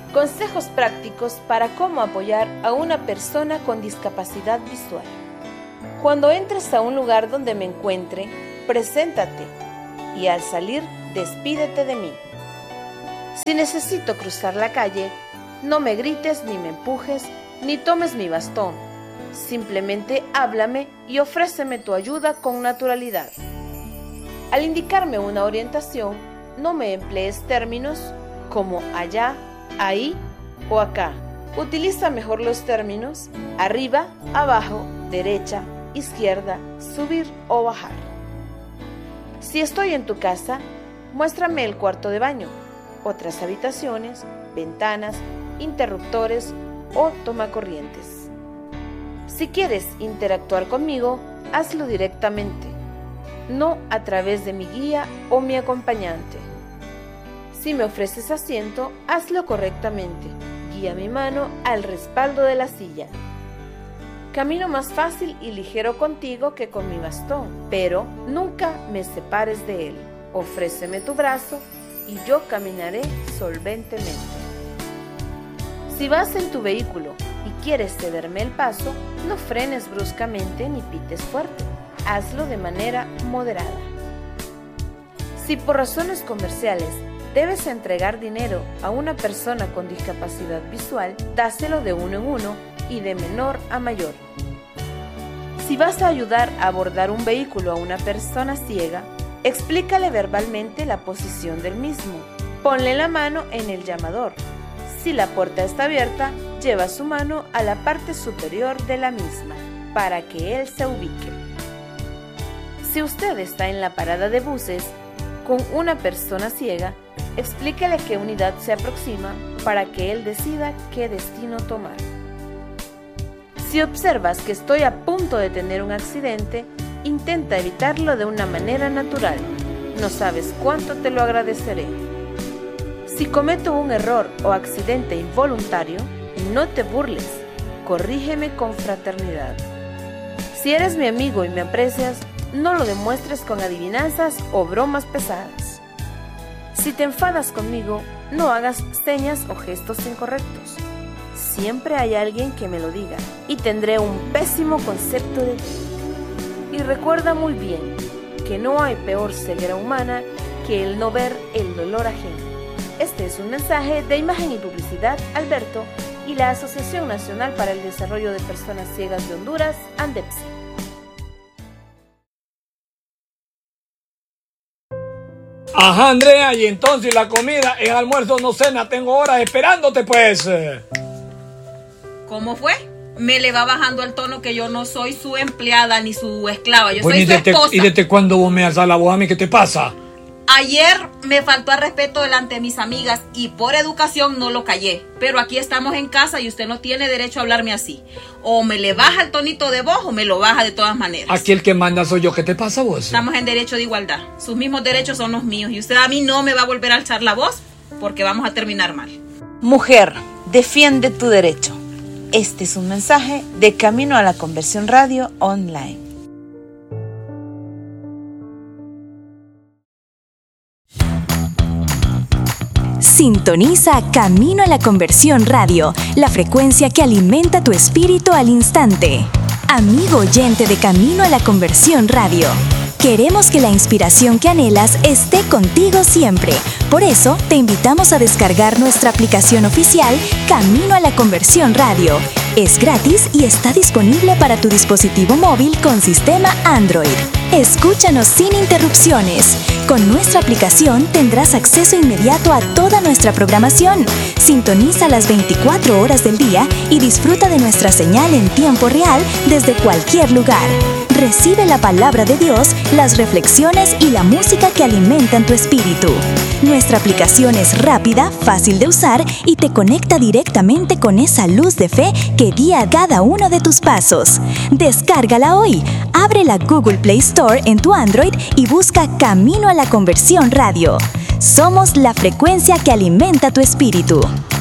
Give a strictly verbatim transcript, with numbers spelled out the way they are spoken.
Consejos prácticos para cómo apoyar a una persona con discapacidad visual. Cuando entres a un lugar donde me encuentre, preséntate y al salir, despídete de mí. Si necesito cruzar la calle, no me grites ni me empujes ni tomes mi bastón. Simplemente háblame y ofréceme tu ayuda con naturalidad. Al indicarme una orientación, no me emplees términos como allá, ahí o acá. Utiliza mejor los términos arriba, abajo, derecha, izquierda, subir o bajar. Si estoy en tu casa, muéstrame el cuarto de baño, otras habitaciones, ventanas, interruptores o tomacorrientes. Si quieres interactuar conmigo, hazlo directamente, no a través de mi guía o mi acompañante. Si me ofreces asiento, hazlo correctamente. Guía mi mano al respaldo de la silla. Camino más fácil y ligero contigo que con mi bastón, pero nunca me separes de él. Ofréceme tu brazo y yo caminaré solventemente. Si vas en tu vehículo y quieres cederme el paso, no frenes bruscamente ni pites fuerte. Hazlo de manera moderada. Si por razones comerciales debes entregar dinero a una persona con discapacidad visual, dáselo de uno en uno y de menor a mayor. Si vas a ayudar a abordar un vehículo a una persona ciega, explícale verbalmente la posición del mismo. Ponle la mano en el llamador. Si la puerta está abierta, lleva su mano a la parte superior de la misma para que él se ubique. Si usted está en la parada de buses con una persona ciega, explíquele qué unidad se aproxima para que él decida qué destino tomar. Si observas que estoy a punto de tener un accidente, intenta evitarlo de una manera natural. No sabes cuánto te lo agradeceré. Si cometo un error o accidente involuntario, no te burles, corrígeme con fraternidad. Si eres mi amigo y me aprecias, no lo demuestres con adivinanzas o bromas pesadas. Si te enfadas conmigo, no hagas señas o gestos incorrectos. Siempre hay alguien que me lo diga y tendré un pésimo concepto de ti. Y recuerda muy bien que no hay peor ceguera humana que el no ver el dolor ajeno. Este es un mensaje de Imagen y Publicidad Alberto y la Asociación Nacional para el Desarrollo de Personas Ciegas de Honduras, ANDEPSI. Ajá, Andrea, y entonces la comida, el almuerzo, no cena, tengo horas esperándote, pues. ¿Cómo fue? Me le va bajando el tono que yo no soy su empleada ni su esclava, yo Bueno, soy ¿y su desde, esposa. ¿Y desde cuándo vos me alzas la voz a mí? ¿Qué te pasa? Ayer me faltó al respeto delante de mis amigas y por educación no lo callé. Pero aquí estamos en casa y usted no tiene derecho a hablarme así. O me le baja el tonito de voz o me lo baja de todas maneras. Aquí el que manda soy yo. ¿Qué te pasa, vos? Estamos en derecho de igualdad. Sus mismos derechos son los míos. Y usted a mí no me va a volver a alzar la voz porque vamos a terminar mal. Mujer, defiende tu derecho. Este es un mensaje de Camino a la Conversión Radio Online. Sintoniza Camino a la Conversión Radio, la frecuencia que alimenta tu espíritu al instante. Amigo oyente de Camino a la Conversión Radio, queremos que la inspiración que anhelas esté contigo siempre. Por eso, te invitamos a descargar nuestra aplicación oficial Camino a la Conversión Radio. Es gratis y está disponible para tu dispositivo móvil con sistema Android. Escúchanos sin interrupciones. Con nuestra aplicación tendrás acceso inmediato a toda nuestra programación. Sintoniza las veinticuatro horas del día y disfruta de nuestra señal en tiempo real desde cualquier lugar. Recibe la palabra de Dios, las reflexiones y la música que alimentan tu espíritu. Nuestra aplicación es rápida, fácil de usar y te conecta directamente con esa luz de fe que guía cada uno de tus pasos. Descárgala hoy. Abre la Google Play Store en tu Android y busca Camino a la Conversión Radio. Somos la frecuencia que alimenta tu espíritu.